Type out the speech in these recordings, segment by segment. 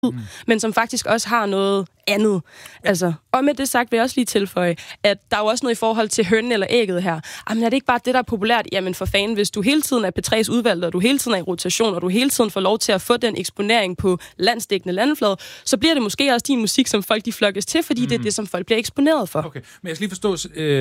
men som faktisk også har noget andet. Altså, og med det sagt vil jeg også lige tilføje, at der er jo også noget i forhold til hønnen eller ægget her. Jamen er det ikke bare det, der er populært? Jamen for fanden, hvis du hele tiden er P3's udvalgte, og du hele tiden er i rotation, og du hele tiden får lov til at få den eksponering på landsdækkende landflade, så bliver det måske også din musik, som folk de flokkes til, fordi det er det, som folk bliver eksponeret for. Okay, men jeg skal lige forstå,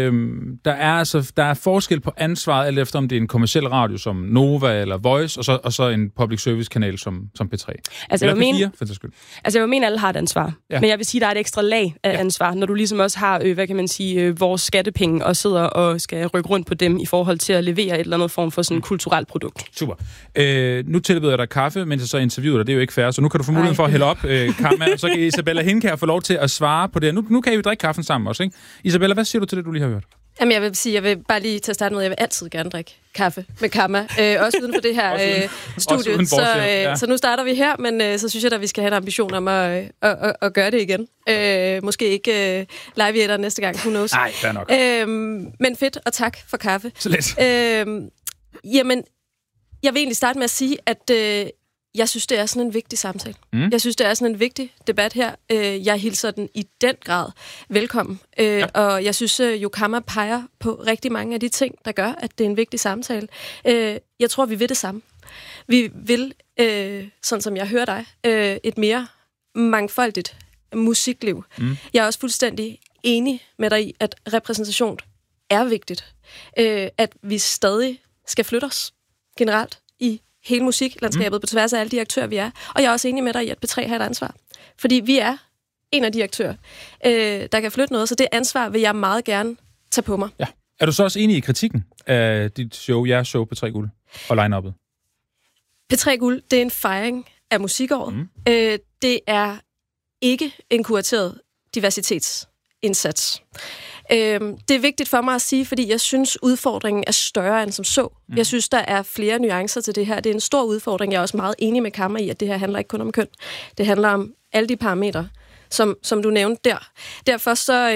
der er forskel på ansvaret, alt efter om det er en kommerciel radio som Nova eller Voice, og så en public service kanal som P3. Altså jeg vil mene, alle har et ansvar. Ja. Men jeg vil sige, der er et ekstra lag af ansvar, når du ligesom også har, vores skattepenge og sidder og skal rykke rundt på dem i forhold til at levere et eller andet form for sådan et kulturelt produkt. Super. Nu tilbyder jeg dig kaffe, mens jeg så interviewer dig. Det er jo ikke fair, så nu kan du få muligheden for at hælde op, Karma, og så kan Isabella Hindkjær få lov til at svare på det. Nu kan I jo drikke kaffen sammen også, ikke? Isabella, hvad siger du til det, du lige har hørt? Jamen, jeg vil bare lige til at starte med, jeg vil altid gerne drikke kaffe med Karma, også uden for det her studie. Så nu starter vi her, men så synes jeg, at vi skal have en ambition om at gøre det igen. Måske ikke live i et næste gang, who knows. Nej, fair nok. Men fedt, og tak for kaffe. Så lidt. Jamen, jeg vil egentlig starte med at sige, at jeg synes, det er sådan en vigtig samtale. Jeg synes, det er sådan en vigtig debat her. Jeg hilser den i den grad velkommen. Og jeg synes, Karma peger på rigtig mange af de ting, der gør, at det er en vigtig samtale. Jeg tror, vi vil det samme. Vi vil, sådan som jeg hører dig, et mere mangfoldigt musikliv. Jeg er også fuldstændig enig med dig i, at repræsentation er vigtigt. At vi stadig skal flytte os generelt i hele musiklandskabet på tværs af alle de aktører, vi er. Og jeg er også enig med dig i, at P3 har et ansvar. Fordi vi er en af de aktører, der kan flytte noget, så det ansvar vil jeg meget gerne tage på mig. Ja. Er du så også enig i kritikken af dit show, jeres show, P3 Guld og line-uppet? P3 Guld, det er en fejring af musikåret. Det er ikke en kurateret diversitetsindsats. Det er vigtigt for mig at sige, fordi jeg synes, udfordringen er større end som så. Jeg synes, der er flere nuancer til det her. Det er en stor udfordring. Jeg er også meget enig med Karma i, at det her handler ikke kun om køn. Det handler om alle de parametre, som du nævnte der. Derfor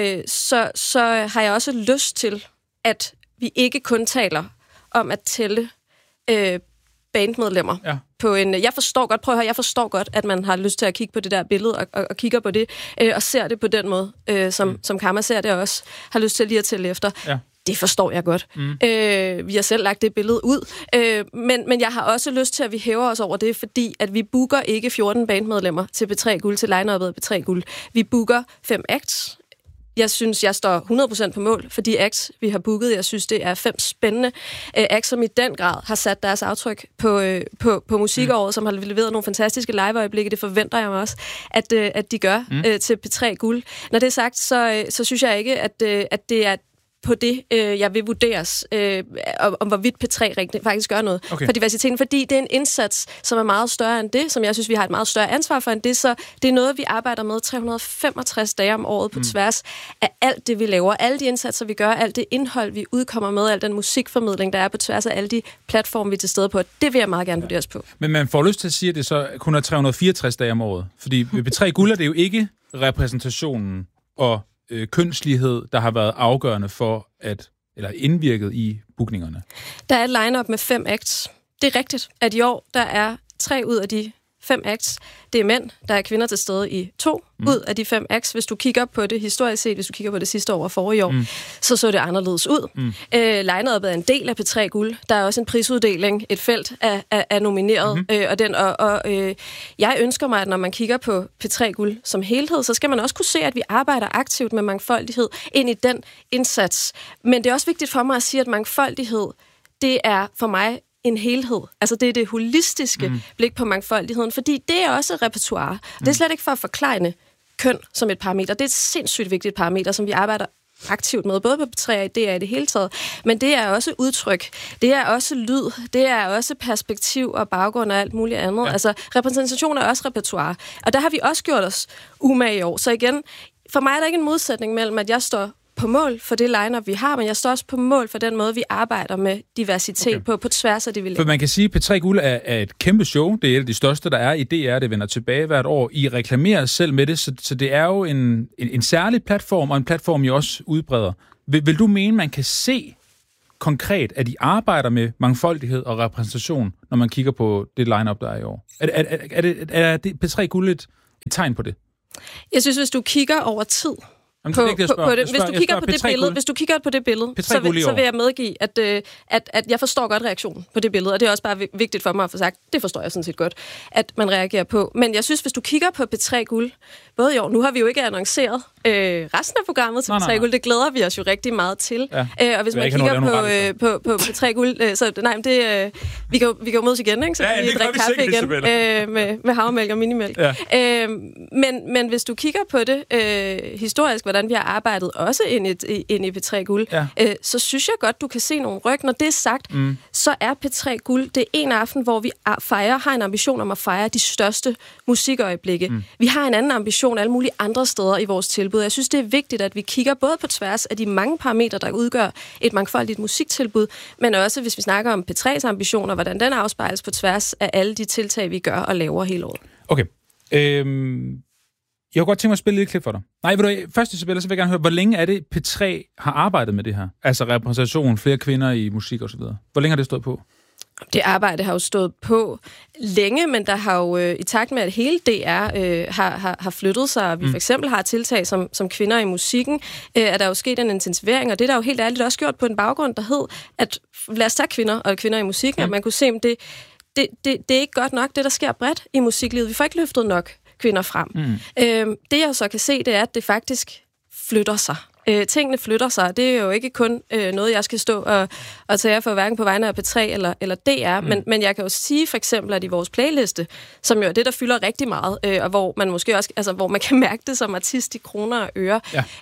så har jeg også lyst til, at vi ikke kun taler om at tælle bandmedlemmer på en... Jeg forstår godt, at man har lyst til at kigge på det der billede og kigger på det, og ser det på den måde, som Karma ser det også, har lyst til lige at tælle efter. Ja. Det forstår jeg godt. Vi har selv lagt det billede ud. Men jeg har også lyst til, at vi hæver os over det, fordi at vi booker ikke 14 bandmedlemmer til P3 Guld, til line-uppet P3 Guld. Vi booker 5 acts. Jeg synes, jeg står 100% på mål for de acts, vi har booket. Jeg synes, det er 5 spændende acts, som i den grad har sat deres aftryk på musikåret, som har leveret nogle fantastiske live-øjeblikke. Det forventer jeg mig også, at de gør til P3 Guld. Når det er sagt, så synes jeg ikke, at det er på det, jeg vil vurderes, om hvorvidt P3 faktisk gør noget for diversiteten, fordi det er en indsats, som er meget større end det, som jeg synes, vi har et meget større ansvar for end det, så det er noget, vi arbejder med 365 dage om året på tværs af alt det, vi laver, alle de indsatser, vi gør, alt det indhold, vi udkommer med, al den musikformidling, der er på tværs af alle de platforme, vi er til stede på. Det vil jeg meget gerne vurderes på. Men man får lyst til at sige, at det så kun er 364 dage om året, fordi ved P3 Guld er det jo ikke repræsentationen og kønslighed, der har været afgørende for eller indvirket i bookningerne? Der er et line-up med 5 acts. Det er rigtigt, at i år, der er 3 ud af de 5 acts. Det er mænd, der er kvinder til stede i 2 ud af de 5 acts. Hvis du kigger på det historisk set, hvis du kigger på det sidste år og forrige år, så det anderledes ud. Line-upet er en del af P3 Guld. Der er også en prisuddeling. Et felt er nomineret. Jeg ønsker mig, at når man kigger på P3 Guld som helhed, så skal man også kunne se, at vi arbejder aktivt med mangfoldighed ind i den indsats. Men det er også vigtigt for mig at sige, at mangfoldighed, det er for mig en helhed. Altså det er det holistiske blik på mangfoldigheden, fordi det er også repertoire. Det er slet ikke for at forklejne køn som et parameter. Det er et sindssygt vigtigt parameter, som vi arbejder aktivt med, både på P3 og DR i det hele taget. Men det er også udtryk, det er også lyd, det er også perspektiv og baggrund og alt muligt andet. Ja. Altså repræsentation er også repertoire. Og der har vi også gjort os umage i år. Så igen, for mig er der ikke en modsætning mellem, at jeg står på mål for det line-up, vi har, men jeg står også på mål for den måde, vi arbejder med diversitet på tværs af det, vi laver. For man kan sige, at P3 Guld er et kæmpe show. Det er et af de største, der er i DR. Det vender tilbage hvert år. I reklamerer selv med det, så det er jo en særlig platform, og en platform, I også udbreder. Vil du mene, man kan se konkret, at I arbejder med mangfoldighed og repræsentation, når man kigger på det line-up, der er i år? Er det P3 Guld et tegn på det? Jeg synes, hvis du kigger over tid... Hvis du kigger på det billede, så vil jeg medgive, at jeg forstår godt reaktionen på det billede, og det er også bare vigtigt for mig at få sagt, det forstår jeg sådan set godt, at man reagerer på. Men jeg synes, hvis du kigger på P3 Guld, både i år, nu har vi jo ikke annonceret resten af programmet til P3 Guld, det glæder vi os jo rigtig meget til. Ja. Og hvis man kigger på P3 Guld, så nej, det, vi kan jo mødes igen, ikke? Så kan vi drikke kaffe igen med havremælk og minimælk. Ja. Men hvis du kigger på det historisk, hvordan vi har arbejdet også ind i P3 Guld, så synes jeg godt, du kan se nogle ryg. Når det er sagt, så er P3 Guld det en aften, hvor vi har en ambition om at fejre de største musikøjeblikke. Vi har en anden ambition alle mulige andre steder i vores tilbud. Jeg synes, det er vigtigt, at vi kigger både på tværs af de mange parametre, der udgør et mangfoldigt musiktilbud, men også, hvis vi snakker om P3's ambitioner, hvordan den afspejles på tværs af alle de tiltag, vi gør og laver hele året. Okay. Jeg kunne godt tænke mig at spille lidt klip for dig. Nej, først Isabella, så vil jeg gerne høre, hvor længe er det, P3 har arbejdet med det her? Altså repræsentation, flere kvinder i musik og så videre. Hvor længe har det stået på? Det arbejde har jo stået på længe, men der har jo i takt med, at hele DR har flyttet sig, og vi for eksempel har tiltag som kvinder i musikken, er der jo sket en intensivering, og det er der jo helt ærligt også gjort på en baggrund, der hed, at lad os tage kvinder i musikken, at man kunne se, om det er ikke godt nok, det der sker bredt i musiklivet. Vi får ikke løftet nok kvinder frem. Det jeg så kan se, det er, at det faktisk flytter sig. Tingene flytter sig. Det er jo ikke kun noget, jeg skal stå og tage for hverken på vegne af P3 eller DR, men jeg kan jo sige for eksempel, at i vores playliste, som jo er det, der fylder rigtig meget, og hvor man måske også, altså hvor man kan mærke det som artist i kroner og øre,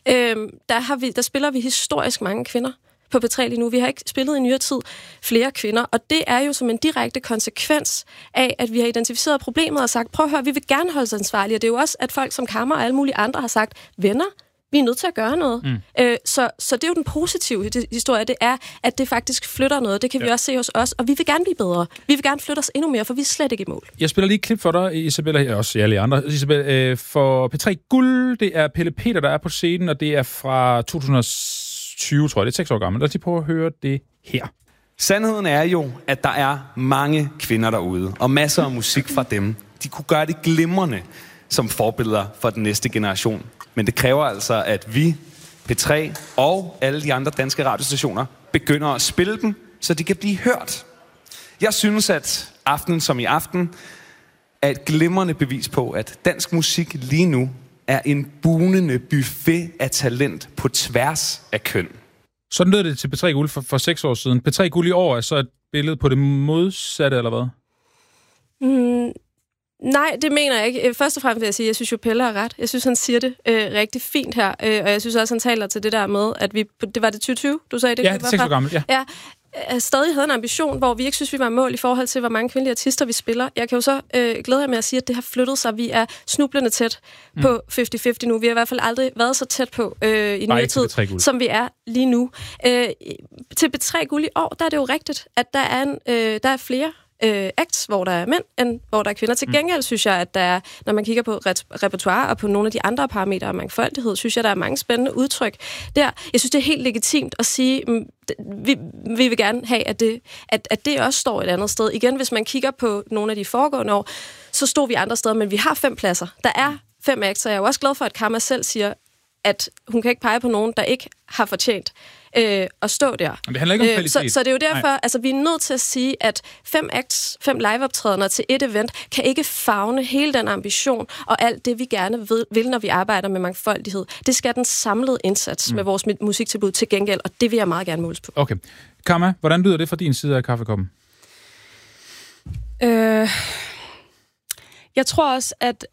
der spiller vi historisk mange kvinder på P3 lige nu. Vi har ikke spillet i nyere tid flere kvinder, og det er jo som en direkte konsekvens af, at vi har identificeret problemet og sagt, prøv at høre, vi vil gerne holde os ansvarlige, og det er jo også, at folk som Kammer og alle mulige andre har sagt, venner, vi er nødt til at gøre noget. Så det er jo den positive historie, det er, at det faktisk flytter noget. Det kan vi også se hos os, og vi vil gerne blive bedre. Vi vil gerne flytte os endnu mere, for vi er slet ikke i mål. Jeg spiller lige et klip for dig, Isabella, også alle andre. Isabella, for P3 Guld, det er Pelle Peter, der er på scenen, og det er fra 2020, tror jeg. Det er 6 år gammelt. Lad os lige prøve at høre det her. Sandheden er jo, at der er mange kvinder derude, og masser af musik fra dem. De kunne gøre det glimrende som forbilleder for den næste generation. Men det kræver altså, at vi, P3 og alle de andre danske radiostationer, begynder at spille dem, så de kan blive hørt. Jeg synes, at Aften som i aften er et glimrende bevis på, at dansk musik lige nu er en bugnende buffet af talent på tværs af køn. Sådan lød det til P3 Guld for 6 år siden. P3 Guld i år er så et billede på det modsatte, eller hvad? Nej, det mener jeg ikke. Først og fremmest vil jeg sige, at jeg synes jo, Pelle har ret. Jeg synes, han siger det rigtig fint her. Og jeg synes også, han taler til det der med, at vi... Det var det 2020, du sagde det? Ja, det er 6 år gammelt, ja. Stadig havde en ambition, hvor vi ikke synes, vi var i mål i forhold til, hvor mange kvindelige artister vi spiller. Jeg kan jo så glæde jer med at sige, at det har flyttet sig. Vi er snublende tæt på 50-50 nu. Vi har i hvert fald aldrig været så tæt på i nyere tid, som vi er lige nu. Til P3 Guld i år, der er det jo rigtigt, at der er flere acts, hvor der er mænd, end hvor der er kvinder. Til gengæld synes jeg, at der er, når man kigger på repertoire og på nogle af de andre parametre af mangfoldighed, synes jeg, der er mange spændende udtryk der. Jeg synes, det er helt legitimt at sige, vi vil gerne have, at det også står et andet sted. Igen, hvis man kigger på nogle af de foregående år, så stod vi andre steder, men vi har 5 pladser. Der er 5 acts, og jeg er jo også glad for, at Kammer selv siger, at hun kan ikke pege på nogen, der ikke har fortjent at stå der. Men det handler ikke om kvalitet. Så det er jo derfor, altså vi er nødt til at sige, at 5 acts, 5 liveoptrædener til et event, kan ikke favne hele den ambition og alt det, vi gerne vil, når vi arbejder med mangfoldighed. Det skal den samlede indsats med vores musiktilbud til gengæld, og det vil jeg meget gerne måles på. Okay. Kamma, hvordan lyder det fra din side af kaffekoppen? Jeg tror også, at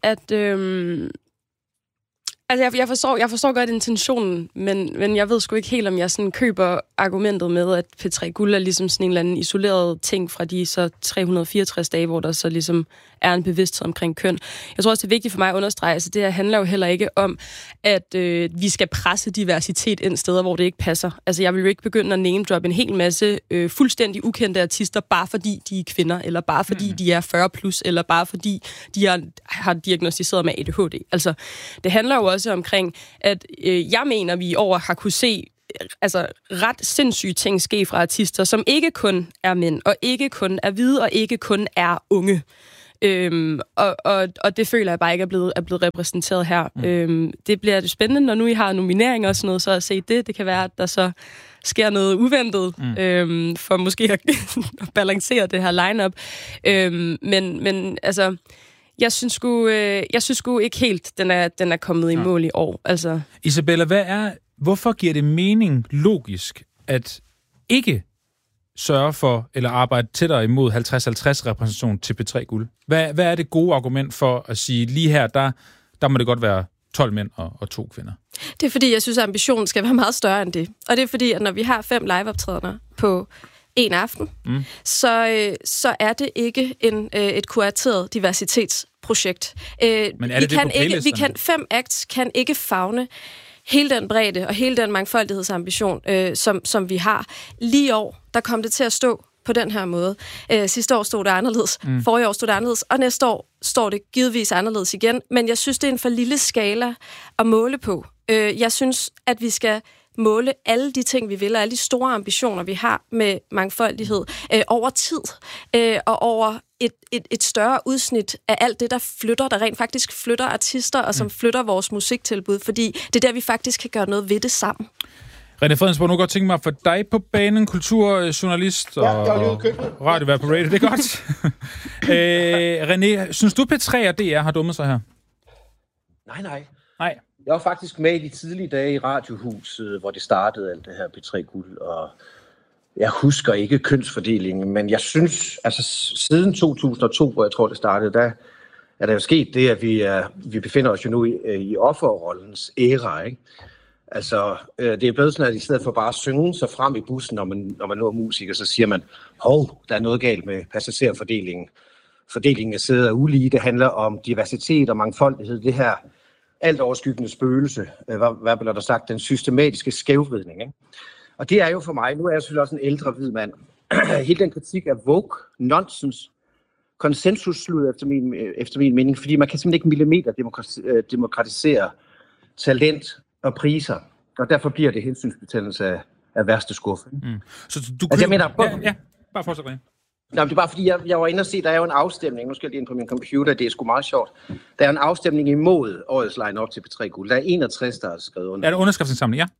altså, jeg forstår godt intentionen, men jeg ved sgu ikke helt, om jeg sådan køber argumentet med, at P3 Guld er ligesom sådan en eller anden isoleret ting fra de så 364 dage, hvor der så ligesom er en bevidsthed omkring køn. Jeg tror også, det er vigtigt for mig at understrege, altså det her handler jo heller ikke om, at vi skal presse diversitet ind steder, hvor det ikke passer. Altså jeg vil jo ikke begynde at name-droppe en hel masse fuldstændig ukendte artister, bare fordi de er kvinder, eller bare fordi de er 40+, eller bare fordi de har diagnostiseret med ADHD. Altså det handler jo også omkring, at jeg mener, vi i år har kunne se altså ret sindssyge ting ske fra artister, som ikke kun er mænd, og ikke kun er hvide, og ikke kun er unge. Og det føler jeg bare ikke er blevet repræsenteret her. Det bliver spændende, når nu I har nomineringer og sådan noget, så at se det. Det kan være, at der så sker noget uventet, for måske at balancere det her line-up. Men altså, jeg synes sgu ikke helt, den er kommet i mål i år. Altså. Isabella, hvorfor giver det mening logisk, at ikke sørge for eller arbejde tættere imod 50-50 repræsentation til P3 Guld? Hvad er det gode argument for at sige, lige her, der må det godt være 12 mænd og 2 kvinder? Det er fordi, jeg synes, at ambitionen skal være meget større end det. Og det er fordi, at når vi har 5 liveoptrædener på en aften, så er det ikke et kurateret diversitetsprojekt. Men er det vi kan 5 acts kan ikke favne hele den bredde og hele den mangfoldighedsambition, som vi har. Lige i år, der kom det til at stå på den her måde. Sidste år stod det anderledes, forrige år stod det anderledes, og næste år står det givetvis anderledes igen. Men jeg synes, det er en for lille skala at måle på. Jeg synes, at vi skal måle alle de ting, vi vil, og alle de store ambitioner, vi har med mangfoldighed over tid, og over et større udsnit af alt det, der rent faktisk flytter artister, og som flytter vores musiktilbud, fordi det er der, vi faktisk kan gøre noget ved det sammen. René Fredensborg, nu godt tænke mig for dig på banen, kulturjournalist og radiovært på radio. Det er godt. René, synes du P3 og DR har dummet sig her? Nej. Nej. Jeg var faktisk med i de tidlige dage i Radiohuset, hvor det startede alt det her P3 Guld, og jeg husker ikke kønsfordelingen, men jeg synes, altså siden 2002, hvor jeg tror det startede, der er der jo sket det, at vi befinder os jo nu i offerrollens æra, ikke? Altså, det er blevet sådan, at i stedet for bare at synge sig frem i bussen, når man nu er musiker, så siger man, der er noget galt med passagerfordelingen. Fordelingen af sæder er ulige, det handler om diversitet og mangfoldighed, det her alt overskyggende spøgelse, hvad bliver der sagt, den systematiske skævvridning, ikke? Og det er jo for mig, nu er jeg selvfølgelig også en ældre hvid mand, hele den kritik af woke, nonsens, konsensusslud efter min mening, fordi man kan simpelthen ikke millimeter demokratisere talent og priser, og derfor bliver det hensynsbetændelse af værste skuffe. Så du altså, jeg mener, bare fortsæt, René. Nej, det er bare fordi, jeg var inde og se, der er jo en afstemning, nu skal jeg lige ind på min computer, det er sgu meget sjovt. Der er en afstemning imod årets line-up til P3 Guld. Der er 61, der har skrevet under. Er det underskriftsindsamling, ja?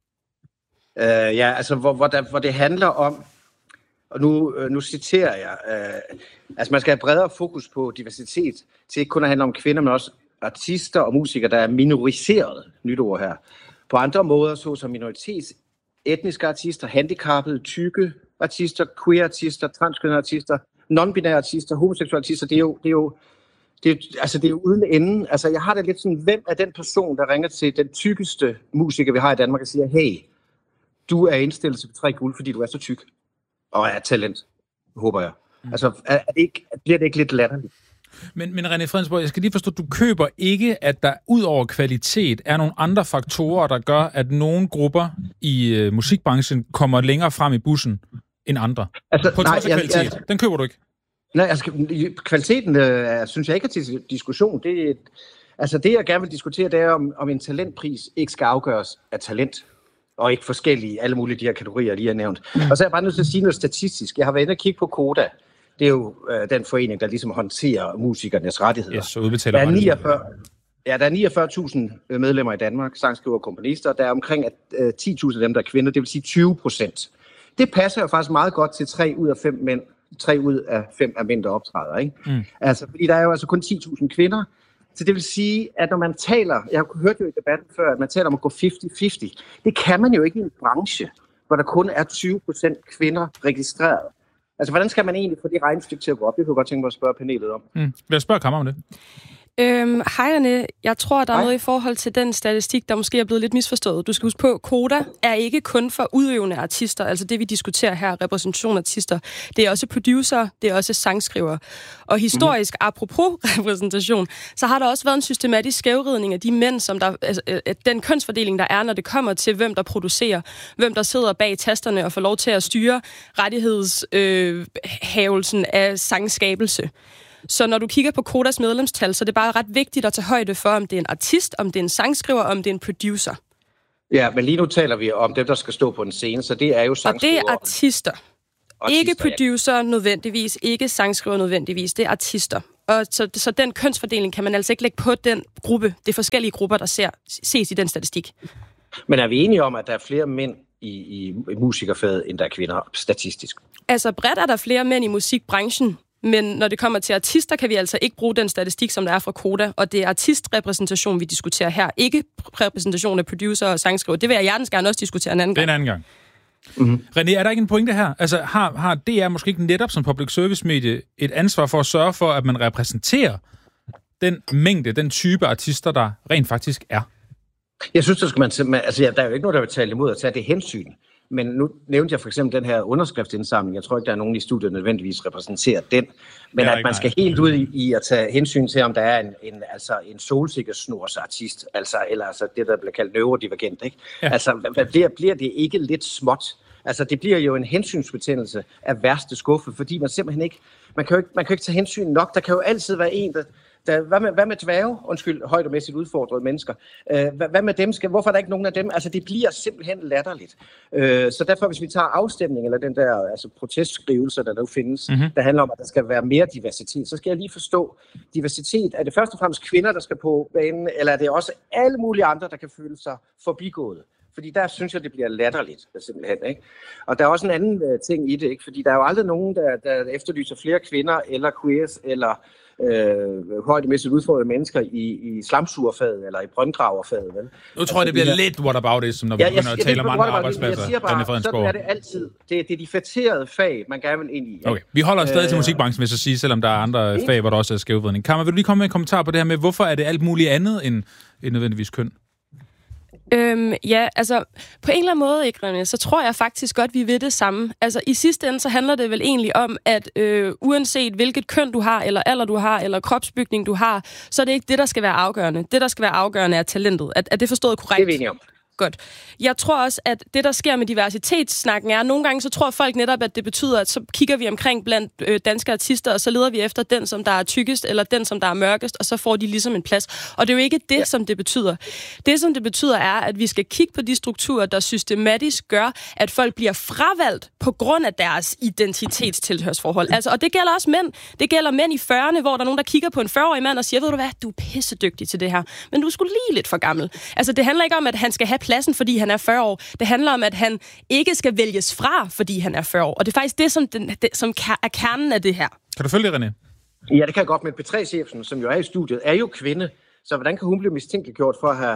Ja, altså hvor det handler om, og nu citerer jeg, altså man skal have bredere fokus på diversitet, til ikke kun at handle om kvinder, men også artister og musikere, der er minoriseret, nyt ord her, på andre måder, såsom minoritets, etniske artister, handicappede, tykke artister, queer-artister, transkønnede artister, non-binære artister, homoseksuelle artister, det er jo uden ende. Altså, jeg har det lidt sådan, hvem er den person, der ringer til den tykkeste musiker, vi har i Danmark, og siger, hey, du er indstillet til P3 Guld, fordi du er så tyk, og er talent, håber jeg. Altså, bliver det ikke lidt latterligt? Men René Fredensborg, jeg skal lige forstå, du køber ikke, at der ud over kvalitet er nogle andre faktorer, der gør, at nogle grupper i musikbranchen kommer længere frem i bussen end andre. Altså, på trods af kvalitet. Den køber du ikke? Nej, altså kvaliteten synes jeg ikke er til diskussion. Det, jeg gerne vil diskutere, det er, om en talentpris ikke skal afgøres af talent, og ikke forskellige, alle mulige de her kategorier, de har nævnt. Og så er jeg bare nødt til at sige noget statistisk. Jeg har været inde og kigge på Koda. Det er jo den forening, der ligesom håndterer musikernes rettigheder. Yes, så udbetaler der er 49.000 medlemmer i Danmark, sangskriver og komponister. Der er omkring 10.000 af dem, der er kvinder, det vil sige 20%. Det passer jo faktisk meget godt til 3 ud af 5 mænd. 3 ud af 5 er mænd, der optræder, ikke? Altså, fordi der er jo altså kun 10.000 kvinder. Så det vil sige, at når man taler, jeg har hørt jo i debatten før, at man taler om at gå 50-50. Det kan man jo ikke i en branche, hvor der kun er 20% kvinder registreret. Altså, hvordan skal man egentlig få det regnestykke til at gå op? Det kunne jeg godt tænke mig at spørge panelet om. Vil jeg spørge Kammer om det? Hej Anne, jeg tror, der er noget i forhold til den statistik, der måske er blevet lidt misforstået. Du skal huske på, Koda er ikke kun for udøvende artister, altså det vi diskuterer her, repræsentation af artister. Det er også producer, det er også sangskriver. Og historisk, apropos repræsentation, så har der også været en systematisk skævridning af de mænd, som der, altså, den kønsfordeling, der er, når det kommer til, hvem der producerer, hvem der sidder bag tasterne og får lov til at styre rettighedshavelsen af sangskabelse. Så når du kigger på Kodas medlemstal, så er det bare ret vigtigt at tage højde for, om det er en artist, om det er en sangskriver, om det er en producer. Ja, men lige nu taler vi om dem, der skal stå på en scene, så det er jo sangskriver. Og det er artister. Ikke producer nødvendigvis, ikke sangskriver nødvendigvis, det er artister. Og så den kønsfordeling kan man altså ikke lægge på den gruppe. Det er forskellige grupper, der ses i den statistik. Men er vi enige om, at der er flere mænd i musikerfaget, end der er kvinder, statistisk? Altså bredt er der flere mænd i musikbranchen, men når det kommer til artister, kan vi altså ikke bruge den statistik, som der er fra Koda, og det er artistrepræsentation, vi diskuterer her. Ikke repræsentation af producer og sangskriver. Det vil jeg hjertens gerne også diskutere en anden gang. Den anden gang. Mm-hmm. René, er der ikke en pointe her? Altså, har DR måske ikke netop som public service medie et ansvar for at sørge for, at man repræsenterer den mængde, den type artister, der rent faktisk er? Jeg synes, der skal man... Altså, der er jo ikke noget, der vil tale imod at tage det hensyn. Men nu nævnte jeg for eksempel den her underskriftsindsamling. Jeg tror ikke, der er nogen i studiet, der nødvendigvis repræsenterer den. Men at man skal helt ud i at tage hensyn til, om der er en solsikkesnorsartist, eller det, der bliver kaldt neurodivergent. Ikke? Ja. Altså, bliver det ikke lidt småt? Altså, det bliver jo en hensynsbetændelse af værste skuffe, fordi man simpelthen ikke... Man kan jo ikke tage hensyn nok. Der kan jo altid være en, hvad med dværge? Undskyld, højdemæssigt udfordrede mennesker. Hvad med dem? Hvorfor er der ikke nogen af dem? Altså, det bliver simpelthen latterligt. Så derfor, hvis vi tager afstemning, eller den der protestskrivelse, der nu findes, der handler om, at der skal være mere diversitet, så skal jeg lige forstå, diversitet, er det først og fremmest kvinder, der skal på banen, eller er det også alle mulige andre, der kan føle sig forbigået? Fordi der synes jeg, det bliver latterligt, simpelthen, ikke? Og der er også en anden ting i det, ikke? Fordi der er jo aldrig nogen, der efterlyser flere kvinder, eller queers, eller højdemæssigt udfordrede mennesker i slamsugerfaget, eller i brøndgraverfaget, vel? Nu tror jeg, det bliver lidt whataboutism, når vi begynder at tale om andre arbejdspladser. Jeg siger bare, sådan er det altid. Det er de fætterede fag, man gerne vil ind i. Okay, vi holder os stadig til musikbranchen, hvis jeg sige, selvom der er andre fag, hvor der også er skævvridning. Kammer, vil du lige komme med en kommentar på det her med, hvorfor er det alt muligt andet end nødvendigvis køn? Ja, altså på en eller anden måde, ikke, René, så tror jeg faktisk godt, vi ved det samme. Altså i sidste ende, så handler det vel egentlig om, at uanset hvilket køn du har, eller alder du har, eller kropsbygning du har, så er det ikke det, der skal være afgørende. Det, der skal være afgørende, er talentet. Er det forstået korrekt? Det er vi enige om. Godt. Jeg tror også, at det, der sker med diversitetssnakken er, nogle gange så tror folk netop, at det betyder, at så kigger vi omkring blandt danske artister, og så leder vi efter den, som der er tykkest, eller den, som der er mørkest, og så får de ligesom en plads. Og det er jo ikke det, som det betyder. Det, som det betyder, er, at vi skal kigge på de strukturer, der systematisk gør, at folk bliver fravalgt på grund af deres identitetstilhørsforhold. Altså, og det gælder også mænd. Det gælder mænd i 40'erne, hvor der er nogen, der kigger på en 40-årig mand og siger, ved du hvad, du er pissedygtig til det her, men du er sgu lige lidt for gammel. Altså, det handler ikke om, at han skal have pladsen, fordi han er 40 år. Det handler om, at han ikke skal vælges fra, fordi han er 40 år. Og det er faktisk det, som er kernen af det her. Kan du følge det, René? Ja, det kan jeg godt, men P3-chefen, som jo er i studiet, er jo kvinde. Så hvordan kan hun blive mistænkeliggjort for at have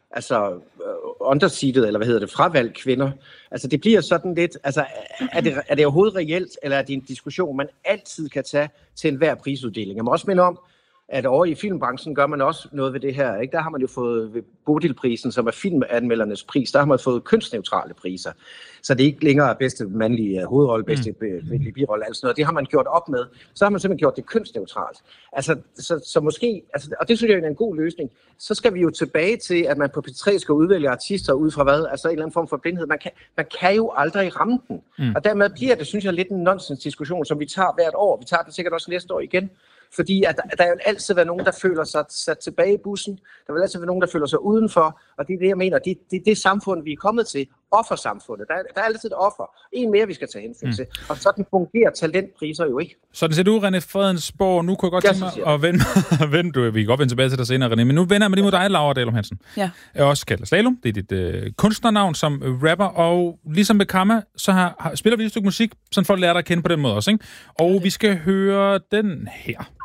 underseated, eller hvad hedder det, fravalgt kvinder? Altså, det bliver sådan lidt... Altså, er det overhovedet reelt, eller er det en diskussion, man altid kan tage til enhver prisuddeling? Jeg må også minde om, at over i filmbranchen gør man også noget ved det her. Ikke? Der har man jo fået ved Bodilprisen, som er filmanmeldernes pris, der har man fået kønsneutrale priser. Så det er ikke længere bedste mandlige hovedrolle, bedste kvindelige birolle, altså noget. Det har man gjort op med. Så har man simpelthen gjort det kønsneutralt. Altså, så måske, og det synes jeg er en god løsning, så skal vi jo tilbage til, at man på P3 skal udvælge artister ud fra hvad? Altså en eller anden form for blindhed. Man kan jo aldrig ramme den. Og dermed bliver det, synes jeg, lidt en nonsens-diskussion, som vi tager hvert år. Vi tager det sikkert også næste år igen. Fordi at der vil altid være nogen, der føler sig sat tilbage i bussen. Der vil altid være nogen, der føler sig udenfor. Og det er det, jeg mener. Det er det samfund, vi er kommet til. Offersamfundet. Der er altid et offer. En mere, vi skal tage hensyn til. Og sådan fungerer talentpriser jo ikke. Så det ser du, René Fredensborg. Nu kunne jeg godt tænke mig at vende. Vi kan godt vende tilbage til dig senere, René. Men nu vender jeg mig lige mod dig, Laura Dalum Hansen. Ja. Jeg er også kaldt Slalom. Det er dit kunstnernavn som rapper. Og ligesom med Kamma, så spiller vi et stykke musik, så folk lærer dig at kende på den måde også. Ikke? Og vi skal høre den her.